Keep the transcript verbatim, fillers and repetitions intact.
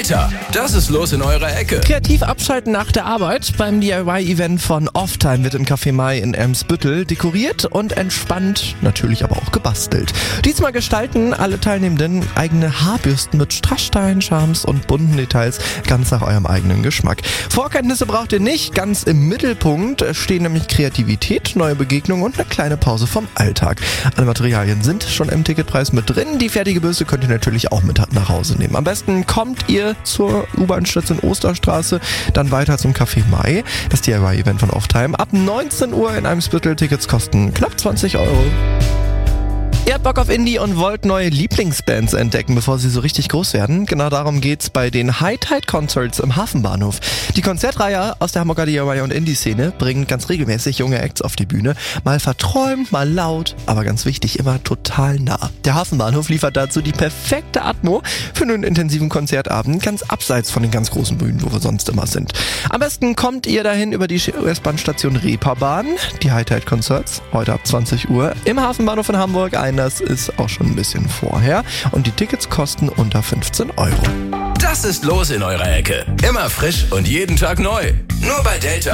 Delta, das ist los in eurer Ecke. Kreativ abschalten nach der Arbeit. Beim D I Y-Event von Offtime wird im Café Mai in Eimsbüttel dekoriert und entspannt, natürlich aber auch gebastelt. Diesmal gestalten alle Teilnehmenden eigene Haarbürsten mit Strassstein, Charmes und bunten Details, ganz nach eurem eigenen Geschmack. Vorkenntnisse braucht ihr nicht, ganz im Mittelpunkt stehen nämlich Kreativität, neue Begegnungen und eine kleine Pause vom Alltag. Alle Materialien sind schon im Ticketpreis mit drin, die fertige Bürste könnt ihr natürlich auch mit nach Hause nehmen. Am besten kommt ihr zur U-Bahn-Station Osterstraße, dann weiter zum Café Mai, das D I Y-Event von Offtime. Ab neunzehn Uhr in Eimsbüttel, Tickets kosten knapp zwanzig Euro. Ihr habt Bock auf Indie und wollt neue Lieblingsbands entdecken, bevor sie so richtig groß werden? Genau darum geht's bei den High Tide Concerts im Hafenbahnhof. Die Konzertreihe aus der Hamburger D I Y und Indie-Szene bringt ganz regelmäßig junge Acts auf die Bühne. Mal verträumt, mal laut, aber ganz wichtig, immer total nah. Der Hafenbahnhof liefert dazu die perfekte Atmo für einen intensiven Konzertabend, ganz abseits von den ganz großen Bühnen, wo wir sonst immer sind. Am besten kommt ihr dahin über die U S-Bahn-Station Reeperbahn. Die High Tide Concerts, heute ab zwanzig Uhr, im Hafenbahnhof in Hamburg. Das ist auch schon ein bisschen vorher und die Tickets kosten unter fünfzehn Euro. Das ist los in eurer Ecke. Immer frisch und jeden Tag neu. Nur bei Delta.